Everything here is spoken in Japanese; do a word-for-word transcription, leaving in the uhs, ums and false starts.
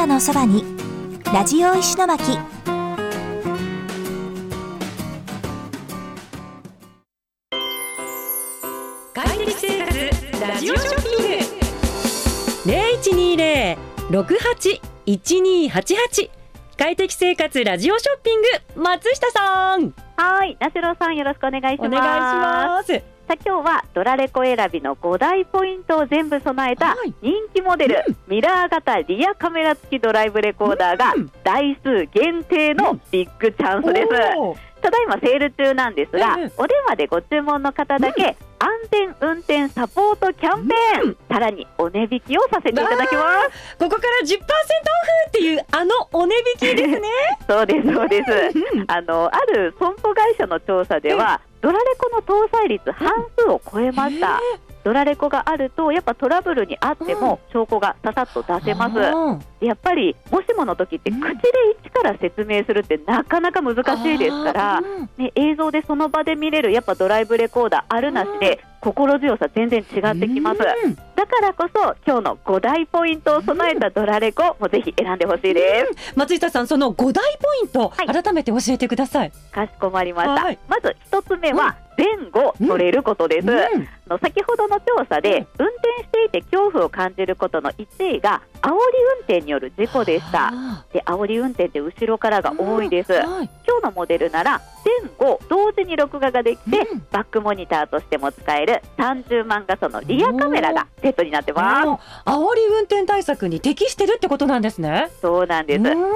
たのそばに、ラジオ石巻。 快適生活ラジオショッピングゼロいちにゼロ ろくはち いちにはちはち 快適生活ラジオショッピング、松下さん。 はい、なしろさんよろしくお願いします。 お願いします。 さあ今日はドラレコ選びのご大ポイントを全部備えた人気モデル、はい、うん、ミラー型リアカメラ付きドライブレコーダーが台数限定のビッグチャンスです。ただいまセール中なんですが、うん、お電話でご注文の方だけ、うん、安全運転サポートキャンペーン、うん、さらにお値引きをさせていただきます。 ここから じゅっパーセント オフっていうあのお値引きですね。 そうですそうです。あのある損保会社の調査ではドラレコの搭載率半数を超えました。ドラレコがあるとやっぱトラブルにあっても証拠がささっと出せます。でやっぱりもしもの時って口で一から説明するってなかなか難しいですから、ね、映像でその場で見れるやっぱドライブレコーダーあるなしで心強さ全然違ってきます。だからこそ今日のご大ポイントを備えたドラレコもぜひ選んでほしいです。 松下さん、そのご大ポイント、はい、改めて教えてください。 かしこまりました。まず一つ目は前後乗れることです。うんうん、の先ほどの調査で運転していて恐怖を感じることのいちいが煽り運転による事故でした。で煽り運転って後ろからが多いです。はい、今日のモデルなら前後同時に録画ができて、うん、バックモニターとしても使えるさんじゅうまん画素のリアカメラがセットになってます。 煽り運転対策に適してるってことなんですね。 そうなんです。